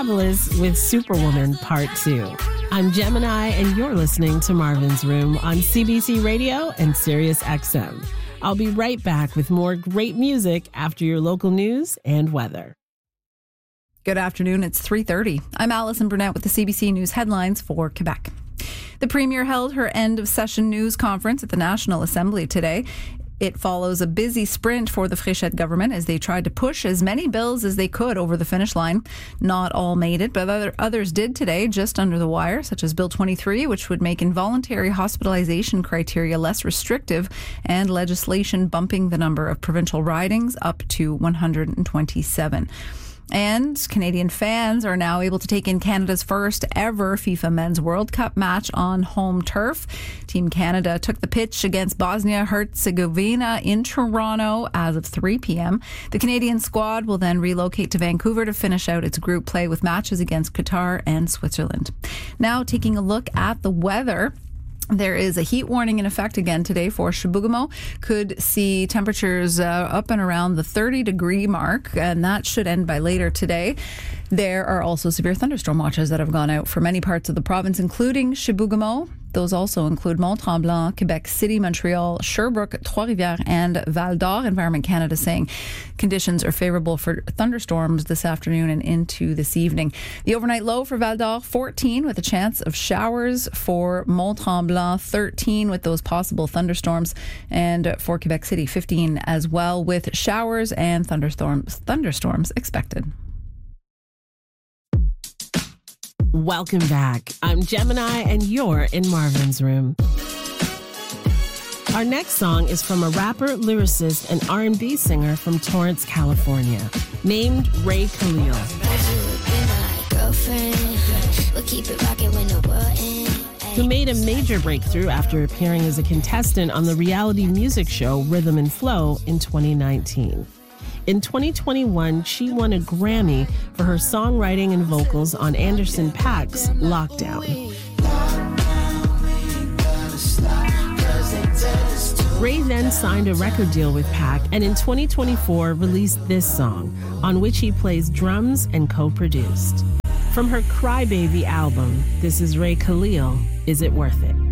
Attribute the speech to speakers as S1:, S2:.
S1: Fabulous with Superwoman Part 2. I'm Gemini, and you're listening to Marvin's Room on CBC Radio and Sirius XM. I'll be right back with more great music after your local news and weather.
S2: Good afternoon. It's 3:30. I'm Alison Burnett with the CBC News headlines for Quebec. The Premier held her end-of-session news conference at the National Assembly today. It follows a busy sprint for the Fréchette government as they tried to push as many bills as they could over the finish line. Not all made it, but others did today, just under the wire, such as Bill 23, which would make involuntary hospitalization criteria less restrictive, and legislation bumping the number of provincial ridings up to 127. And Canadian fans are now able to take in Canada's first ever FIFA Men's World Cup match on home turf. Team Canada took the pitch against Bosnia-Herzegovina in Toronto as of 3 p.m. The Canadian squad will then relocate to Vancouver to finish out its group play with matches against Qatar and Switzerland. Now taking a look at the weather. There is a heat warning in effect again today for Chibougamau. Could see temperatures up and around the 30-degree mark, and that should end by later today. There are also severe thunderstorm watches that have gone out for many parts of the province, including Chibougamau. Those also include Mont-Tremblant, Quebec City, Montreal, Sherbrooke, Trois-Rivières, and Val-d'Or. Environment Canada saying conditions are favorable for thunderstorms this afternoon and into this evening. The overnight low for Val-d'Or, 14, with a chance of showers. For Mont-Tremblant, 13, with those possible thunderstorms. And for Quebec City, 15 as well, with showers and thunderstorms expected.
S1: Welcome back. I'm Gemini, and you're in Marvin's Room. Our next song is from a rapper, lyricist, and R&B singer from Torrance, California, named Ray Khalil. Who made a major breakthrough after appearing as a contestant on the reality music show Rhythm and Flow in 2019. In 2021, she won a Grammy for her songwriting and vocals on Anderson .Paak's Lockdown. Ray then signed a record deal with Paak, and in 2024 released this song, on which he plays drums and co-produced. From her Crybaby album, this is Ray Khalil, Is It Worth It?